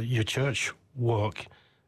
your church work,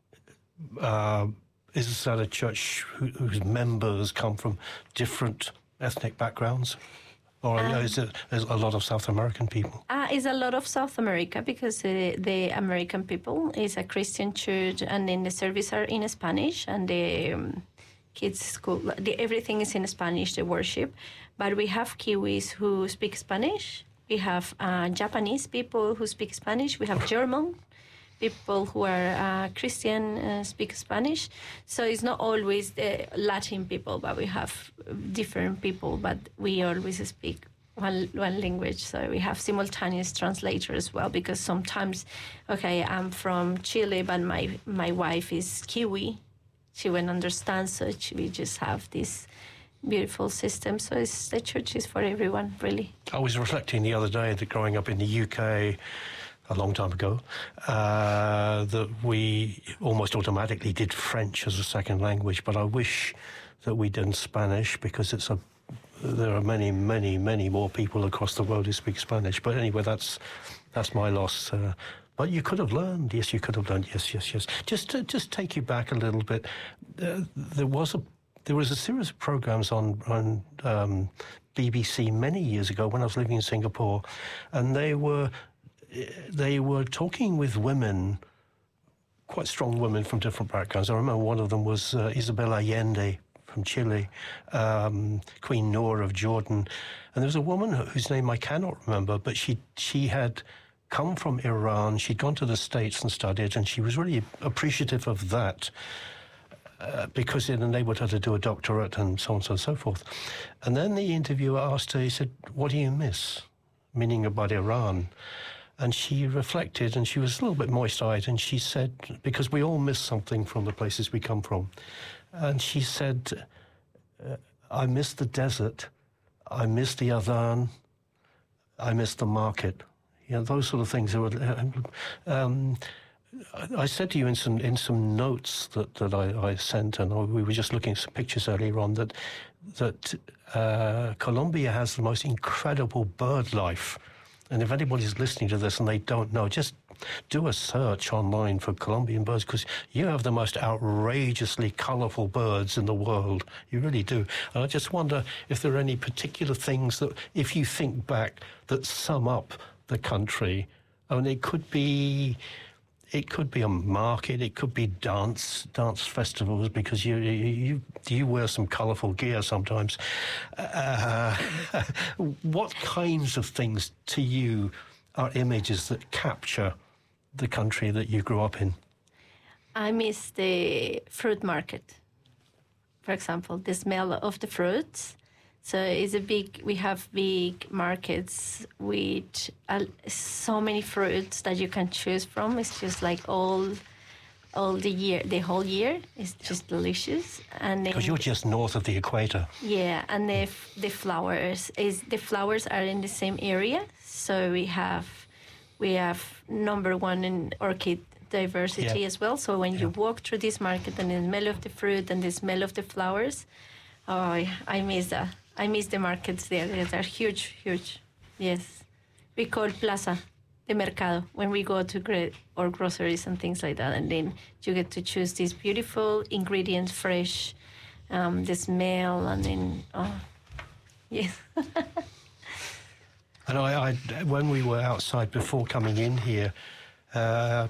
is that a church whose members come from different ethnic backgrounds? Or is it a lot of South American people? It's a lot of South America because the American people is a Christian church, and then the service are in Spanish, and the kids' school, everything is in Spanish, the worship. But we have Kiwis who speak Spanish. We have Japanese people who speak Spanish. We have German people who are Christian speak Spanish. So it's not always the Latin people, but we have different people, but we always speak one language. So we have simultaneous translator as well, because sometimes, okay, I'm from Chile, but my wife is Kiwi. She won't understand, so we just have this beautiful system. So the church is for everyone, really. I was reflecting the other day that growing up in the UK, a long time ago, that we almost automatically did French as a second language, but I wish that we did Spanish, because there are many, many, many more people across the world who speak Spanish. But anyway, that's my loss. But you could have learned. Yes, you could have learned. Yes. Just to take you back a little bit, there was a series of programs on BBC many years ago when I was living in Singapore, and they were talking with women, quite strong women from different backgrounds. I remember one of them was Isabel Allende from Chile, Queen Noor of Jordan. And there was a woman whose name I cannot remember, but she had come from Iran. She'd gone to the States and studied, and she was really appreciative of that because it enabled her to do a doctorate and so on and so forth. And then the interviewer asked her, he said, "What do you miss?" Meaning about Iran. And she reflected, and she was a little bit moist-eyed, and she said, because we all miss something from the places we come from. And she said, I miss the desert, I miss the adhan, I miss the market. You know, those sort of things. I said to you in some notes that I sent, and we were just looking at some pictures earlier on, that Colombia has the most incredible bird life. And if anybody's listening to this and they don't know, just do a search online for Colombian birds, because you have the most outrageously colourful birds in the world. You really do. And I just wonder if there are any particular things that, if you think back, that sum up the country. I mean, it could be a market, it could be dance festivals, because you wear some colourful gear sometimes. What kinds of things to you are images that capture the country that you grew up in? I miss the fruit market, for example, the smell of the fruits. So we have big markets with so many fruits that you can choose from. It's just like all the year, the whole year. It's just delicious. And because you're just north of the equator. Yeah, and the flowers are in the same area. So we have number one in orchid diversity as well. So when you walk through this market and the smell of the fruit and the smell of the flowers, I miss that. I miss the markets there. They're huge. Yes. We call plaza, the mercado, when we go to get our groceries and things like that. And then you get to choose these beautiful ingredients, fresh, the smell, and then, yes. And I when we were outside before coming in here, I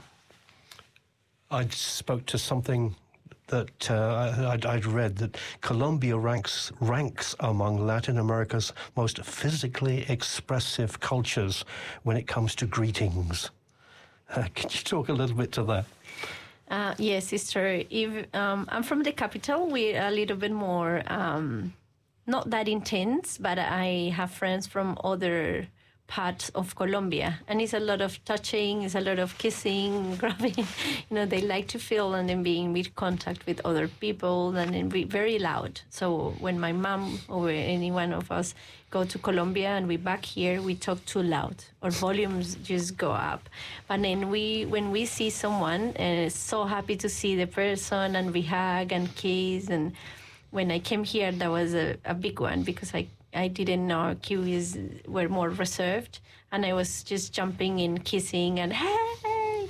spoke to something that I'd read, that Colombia ranks among Latin America's most physically expressive cultures when it comes to greetings. Can you talk a little bit to that? Yes, it's true. I'm from the capital. We're a little bit more, not that intense, but I have friends from other parts of Colombia, and it's a lot of touching, it's a lot of kissing, grabbing. They like to feel and then being with contact with other people, and then be very loud. So when my mom or any one of us go to Colombia and we back here, we talk too loud. Our volumes just go up. But then when we see someone, so happy to see the person, and we hug and kiss. And when I came here, that was a big one, because I didn't know Kiwis were more reserved, and I was just jumping in, kissing, and hey,